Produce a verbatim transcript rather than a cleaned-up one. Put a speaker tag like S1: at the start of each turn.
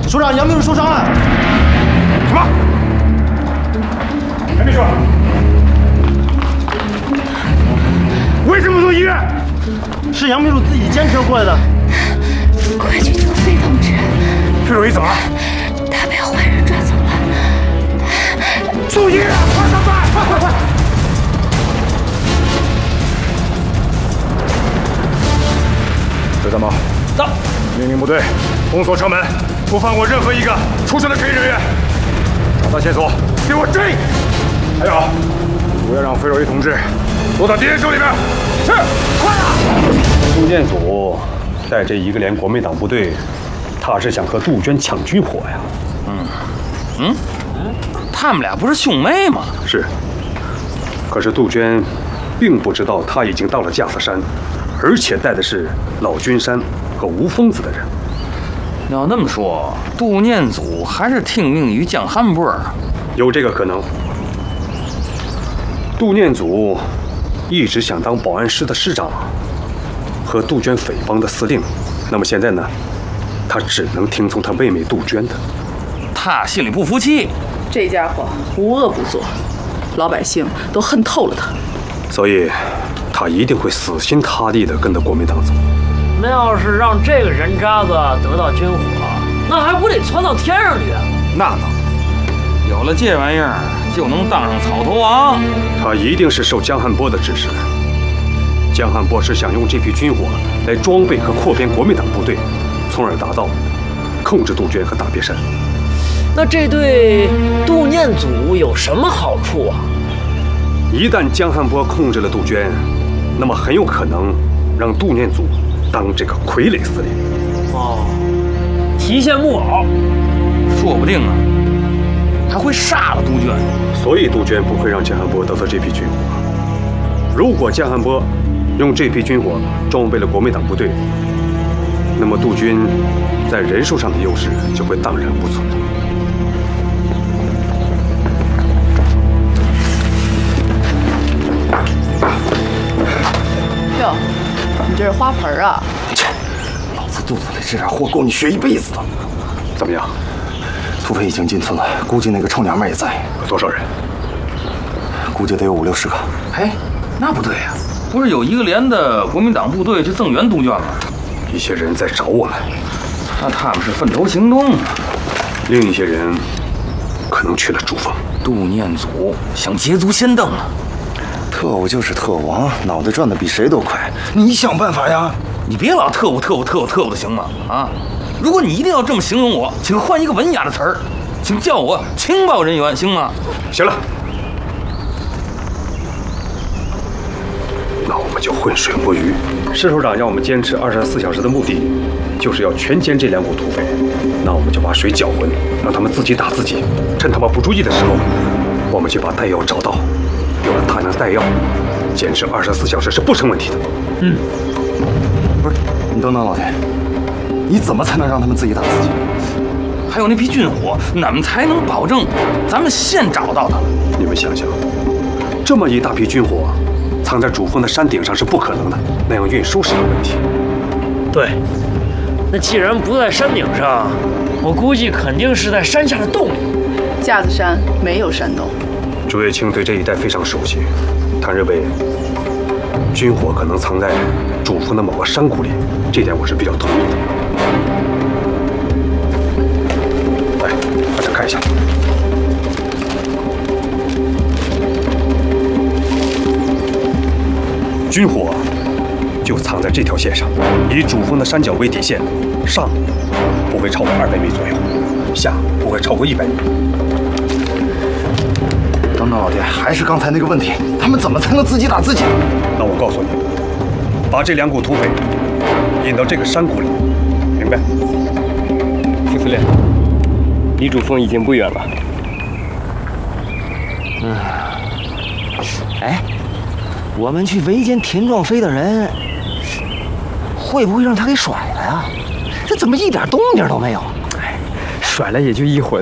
S1: 首长杨秘书受伤了。
S2: 什么？杨秘书，为什么送医院？
S1: 是杨秘书自己坚持过来的。
S3: 快去救费同志！
S2: 费若仪怎么了？
S3: 他被坏人抓走了。
S2: 送医院，快上班！快快快！刘三毛，
S4: 到。
S2: 命令部队封锁城门，不放过任何一个出城的可疑人员。找到线索，给我追！还有，不要让费若仪同志落到敌人手里边。是，快啊！
S5: 杜建祖带着一个连国民党部队，他是想和杜鹃抢军火呀。
S4: 嗯嗯，他们俩不是兄妹吗？
S5: 是。可是杜鹃并不知道他已经到了架子山，而且带的是老君山和吴疯子的人。
S4: 要那么说，杜念祖还是听命于江汉波。
S5: 有这个可能。杜念祖一直想当保安师的师长和杜鹃匪帮的司令，那么现在呢，他只能听从他妹妹杜鹃的。
S4: 他心里不服气，
S6: 这家伙无恶不作，老百姓都恨透了他，
S5: 所以他一定会死心塌地地跟着国民党走。
S7: 那要是让这个人渣子得到军火，那还不得窜到天上去啊？
S4: 那倒，有了这玩意儿，就能当上草头王。
S5: 他一定是受江汉波的指示。江汉波是想用这批军火来装备和扩编国民党部队，从而达到控制杜鹃和大别山。
S7: 那这对杜念祖有什么好处啊？
S5: 一旦江汉波控制了杜鹃，那么很有可能让杜念祖当这个傀儡司令。
S7: 哦，提线木偶，
S4: 说不定啊，还会杀了杜鹃。
S5: 所以杜鹃不会让江汉波得到这批军火。如果江汉波用这批军火装备了国民党部队，那么杜军在人数上的优势就会荡然无存。
S6: 哟，你这是花盆啊？
S1: 切，老子肚子里这点货够你学一辈子的。
S5: 怎么样？
S1: 土匪已经进村了，估计那个臭娘们也在。
S5: 有多少人？
S1: 估计得有五六十个。
S4: 哎，那不对呀、啊，不是有一个连的国民党部队去增援杜鹃吗？
S5: 一些人在找我们，
S4: 那他们是分头行动啊。
S5: 另一些人可能去了主峰。
S4: 杜念祖想捷足先登啊！
S1: 特务就是特务王，脑袋转得比谁都快。你想办法呀！
S4: 你别老特务特务特务特务的行吗？啊！如果你一定要这么形容我，请换一个文雅的词儿，请叫我情报人员，行吗？
S5: 行了，那我们就浑水摸鱼。施首长让我们坚持二十四小时的目的，就是要全歼这两股土匪。那我们就把水搅浑，让他们自己打自己。趁他们不注意的时候，我们就把弹药找到。有了大量弹药，坚持二十四小时是不成问题的。
S4: 嗯，
S1: 不是，你等等，老田，你怎么才能让他们自己打自己？
S4: 还有那批军火，哪们才能保证咱们先找到它？
S5: 你们想想，这么一大批军火，藏在主峰的山顶上是不可能的，那样运输是个问题。
S7: 对，那既然不在山顶上，我估计肯定是在山下的洞里。
S6: 架子山没有山洞。
S5: 朱月清对这一带非常熟悉，他认为军火可能藏在主峰的某个山谷里，这点我是比较同意的。来，大家看一下，军火就藏在这条线上，以主峰的山脚为底线，上不会超过二百米左右，下不会超过一百米。
S1: 等等，老爹，还是刚才那个问题，他们怎么才能自己打自己？
S5: 那我告诉你，把这两股土匪引到这个山谷里，明白？
S8: 副司令，离主峰已经不远了。
S9: 嗯，哎，我们去围歼田壮飞的人，会不会让他给甩了呀？这怎么一点动静都没有？
S8: 哎，甩了也就一会儿。